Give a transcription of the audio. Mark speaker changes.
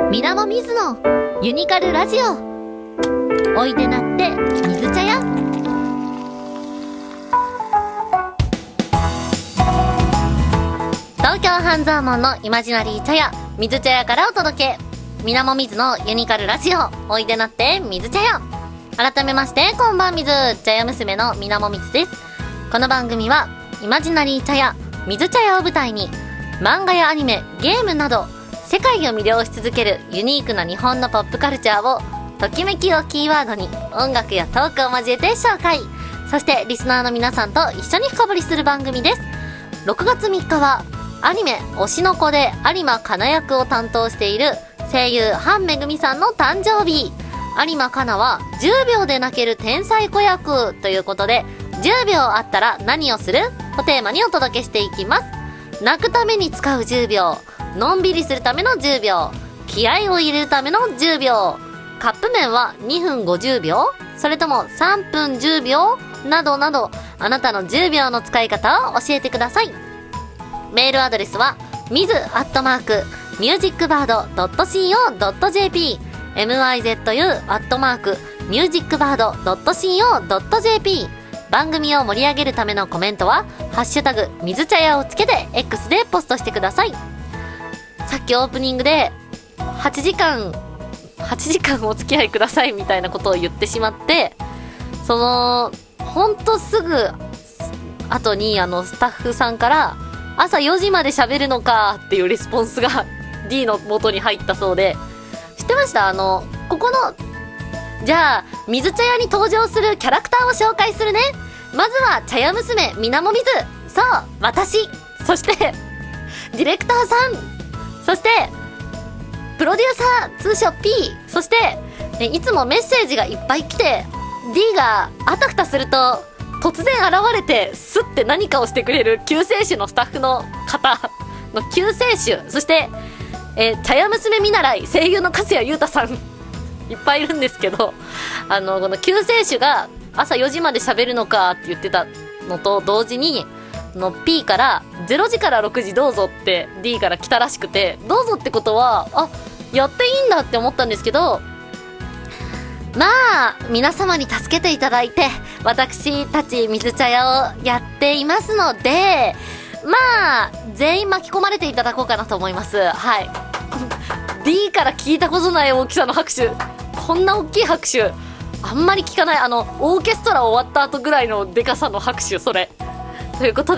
Speaker 1: みなもみずのユニカルラジオ。おいでなって水茶屋。東京半蔵門のイマジナリー茶屋水茶屋からお届け、みなもみずのユニカルラジオ。おいでなって水茶屋。改めましてこんばんみず、茶屋娘のみなもみずです。この番組はイマジナリー茶屋水茶屋を舞台に、漫画やアニメ、ゲームなど世界を魅了し続けるユニークな日本のポップカルチャーをときめきをキーワードに音楽やトークを交えて紹介、そしてリスナーの皆さんと一緒に深掘りする番組です。6月3日はアニメ推しの子で有馬かな役を担当している声優半めぐみさんの誕生日。有馬かなは10秒で泣ける天才子役ということで、10秒あったら何をするをテーマにお届けしていきます。泣くために使う10秒、のんびりするための10秒、気合を入れるための10秒、カップ麺は2分50秒、それとも3分10秒などなど、あなたの10秒の使い方を教えてください。メールアドレスはmizu@musicbird.co.jp、 mizu@musicbird.co.jp。 番組を盛り上げるためのコメントはハッシュタグ水茶屋をつけて X でポストしてください。さっきオープニングで8時間お付き合いくださいみたいなことを言ってしまって、そのほんとすぐ後にスタッフさんから朝4時まで喋るのかっていうレスポンスが D の元に入ったそうで、知ってました？ここのじゃあ水茶屋に登場するキャラクターを紹介するね。まずは茶屋娘みなもみず、そう私、そしてディレクターさん、そしてプロデューサー通称 P、 そしていつもメッセージがいっぱい来て D があたふたすると突然現れてスッて何かをしてくれる救世主のスタッフの方の救世主、そして茶屋娘見習い声優の粕谷優太さんいっぱいいるんですけど、この救世主が朝4時まで喋るのかって言ってたのと同時にP から0時から6時どうぞって D から来たらしくて、どうぞってことはやっていいんだって思ったんですけど、まあ皆様に助けていただいて私たち水茶屋をやっていますので、まあ全員巻き込まれていただこうかなと思います。はい。D から聞いたことない大きさの拍手、こんな大きい拍手あんまり聞かない。オーケストラ終わった後ぐらいのでかさの拍手、それということで